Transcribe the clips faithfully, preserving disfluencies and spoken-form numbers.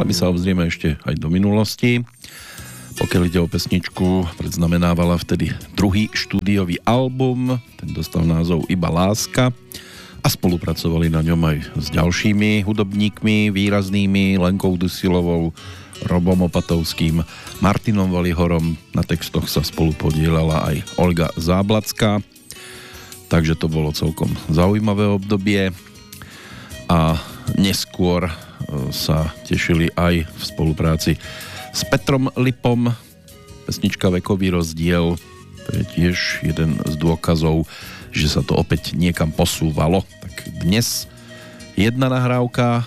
my sa obzrieme ešte aj do minulosti. Pokiaľ ide o pesničku, predznamenávala vtedy druhý štúdiový album, ten dostal názov Iba láska a spolupracovali na ňom aj s ďalšími hudobníkmi výraznými, Lenkou Dusilovou, Robom Opatovským, Martinom Valihorom. Na textoch sa spolu podielala aj Olga Záblacká, takže to bolo celkom zaujímavé obdobie a neskôr sa tešili aj v spolupráci s Petrom Lipom. Pesnička Vekový rozdiel, to je tiež jeden z dôkazov, že sa to opäť niekam posúvalo. Tak dnes jedna nahrávka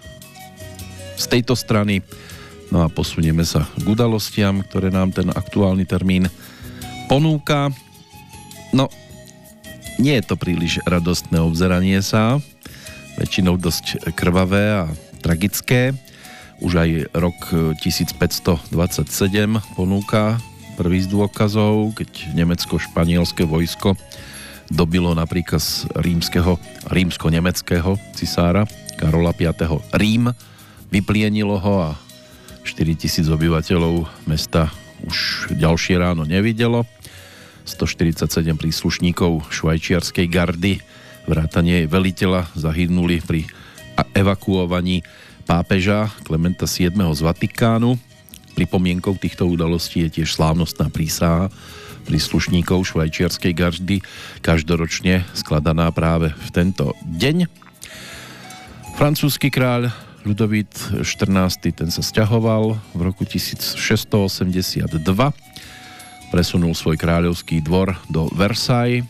z tejto strany, no a posunieme sa k udalostiam, ktoré nám ten aktuálny termín ponúka. No, nie je to príliš radostné obzeranie sa, väčšinou dosť krvavé a tragické. Už aj rok tisícpäťstodvadsaťsedem ponúka prvý z dôkazov, keď nemecko-španielské vojsko dobilo napríklad rímskeho, rímsko-nemeckého cisára Karola piateho Rím, vyplienilo ho a štyritisíc obyvateľov mesta už ďalšie ráno nevidelo. stoštyridsaťsedem príslušníkov švajčiarskej gardy vrátane veliteľa zahynuli pri evakuovaní pápeža Klementa siedmeho z Vatikánu. Pripomienkou týchto udalostí je tiež slávnostná prísaha príslušníkov švajčiarskej gardy, každoročne skladaná práve v tento deň. Francúzsky kráľ Ľudovít štrnásty ten sa sťahoval v roku tisícšesťstoosemdesiatdva. Presunul svoj kráľovský dvor do Versailles.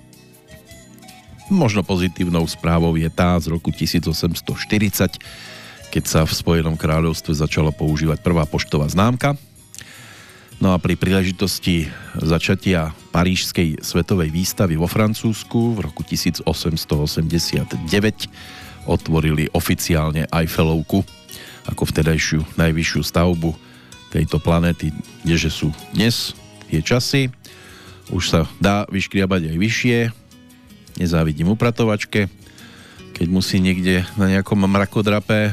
Možno pozitívnou správou je tá z roku tisícosemstoštyridsať, keď sa v Spojenom kráľovstve začala používať prvá poštová známka. No a pri príležitosti začatia Parížskej svetovej výstavy vo Francúzsku v roku tisícosemstoosemdesiatdeväť otvorili oficiálne Eiffelovku ako vtedajšiu najvyššiu stavbu tejto planéty, kdeže sú dnes tie časy. Už sa dá vyškriabať aj vyššie. Nezávidím upratovačke, keď musí niekde na nejakom mrakodrape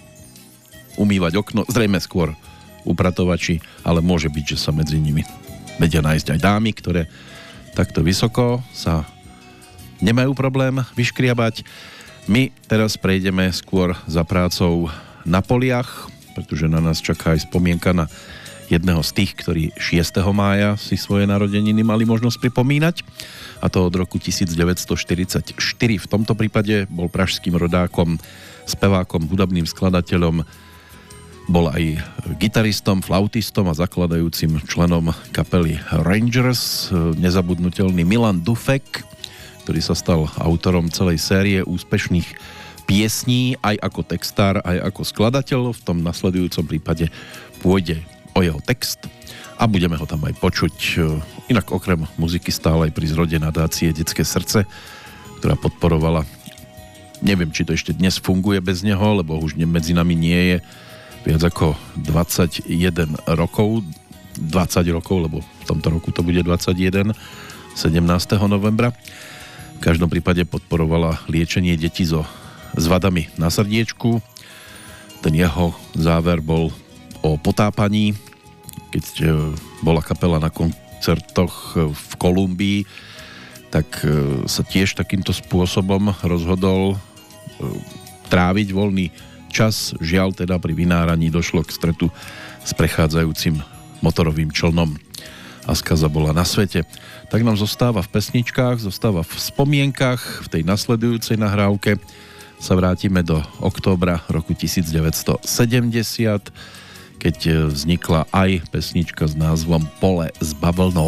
umývať okno, zrejme skôr upratovači, ale môže byť, že sa medzi nimi vedia nájsť aj dámy, ktoré takto vysoko sa nemajú problém vyškriabať. My teraz prejdeme skôr za prácou na poliach, pretože na nás čaká aj spomienka na jedného z tých, ktorí šiesteho mája si svoje narodeniny mali možnosť pripomínať, a to od roku devätnásťstoštyridsaťštyri. V tomto prípade bol pražským rodákom, spevákom, hudobným skladateľom, bol aj gitaristom, flautistom a zakladajúcim členom kapely Rangers, nezabudnutelný Milan Dufek, ktorý sa stal autorom celej série úspešných piesní, aj ako textár, aj ako skladateľ. V tom nasledujúcom prípade pôjde o jeho text a budeme ho tam aj počuť. Inak okrem muziky stále aj pri zrode nadácie Detské srdce, ktorá podporovala, neviem, či to ešte dnes funguje bez neho, lebo už medzi nami nie je viac ako dvadsaťjeden rokov, dvadsať rokov, lebo v tomto roku to bude dvadsaťjeden, sedemnásteho novembra. V každom prípade podporovala liečenie detí so s vadami na srdiečku. Ten jeho záver bol o potápaní, keď bola kapela na koncertoch v Kolumbii, tak sa tiež takýmto spôsobom rozhodol tráviť voľný čas. Žiaľ, teda pri vynáraní došlo k stretu s prechádzajúcim motorovým člnom a skaza bola na svete. Tak nám zostáva v pesničkách, zostáva v spomienkach. V tej nasledujúcej nahrávke sa vrátime do októbra roku devätnásťstosedemdesiat, keď vznikla aj pesnička s názvom Pole s bavlnou.